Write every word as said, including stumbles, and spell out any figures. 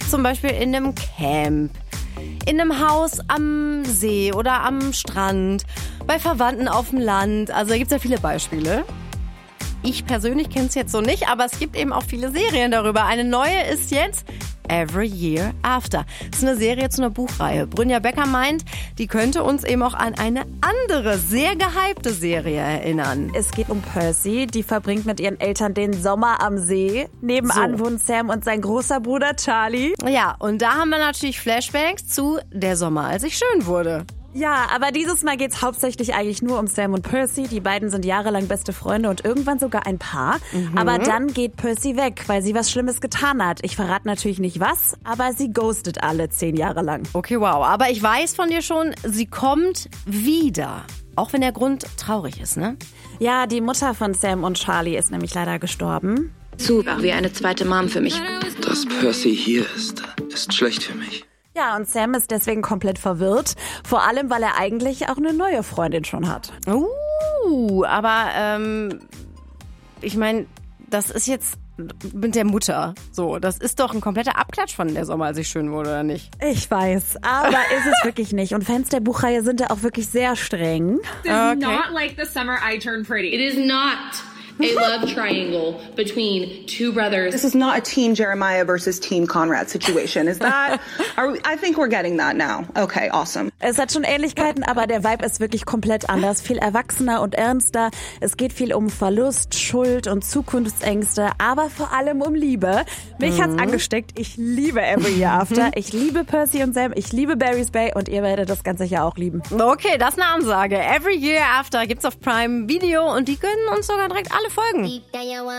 zum Beispiel in einem Camp, in einem Haus am See oder am Strand, bei Verwandten auf dem Land. Also da gibt es ja viele Beispiele. Ich persönlich kenne es jetzt so nicht, aber es gibt eben auch viele Serien darüber. Eine neue ist jetzt Every Year After. Das ist eine Serie zu einer Buchreihe. Brynja Becker meint, die könnte uns eben auch an eine andere, sehr gehypte Serie erinnern. Es geht um Percy, die verbringt mit ihren Eltern den Sommer am See. Nebenan So. wohnen Sam und sein großer Bruder Charlie. Ja, und da haben wir natürlich Flashbacks zu Der Sommer, als ich schön wurde. Ja, aber dieses Mal geht's hauptsächlich eigentlich nur um Sam und Percy. Die beiden sind jahrelang beste Freunde und irgendwann sogar ein Paar. Mhm. Aber dann geht Percy weg, weil sie was Schlimmes getan hat. Ich verrate natürlich nicht was, aber sie ghostet alle zehn Jahre lang. Okay, wow. Aber ich weiß von dir schon, sie kommt wieder. Auch wenn der Grund traurig ist, ne? Ja, die Mutter von Sam und Charlie ist nämlich leider gestorben. Zu wie eine zweite Mom für mich. Dass Percy hier ist, ist schlecht für mich. Ja, und Sam ist deswegen komplett verwirrt. Vor allem, weil er eigentlich auch eine neue Freundin schon hat. Uh, aber ähm, ich meine, das ist jetzt mit der Mutter so. Das ist doch ein kompletter Abklatsch von Der Sommer, als ich schön wurde, oder nicht? Ich weiß, aber ist es wirklich nicht. Und Fans der Buchreihe sind da auch wirklich sehr streng. This is not like the summer I turned pretty. It is not a love triangle between two brothers. This is not a Team Jeremiah versus Team Conrad situation. Is that? Are we, I think we're getting that now. Okay, awesome. Es hat schon Ähnlichkeiten, aber der Vibe ist wirklich komplett anders. Viel erwachsener und ernster. Es geht viel um Verlust, Schuld und Zukunftsängste, aber vor allem um Liebe. Mich mhm. hat's angesteckt. Ich liebe Every Year After. Ich liebe Percy und Sam. Ich liebe Barry's Bay und ihr werdet das Ganze ja auch lieben. Okay, das ist eine Ansage. Every Year After gibt's auf Prime Video und die können uns sogar direkt alle folgen.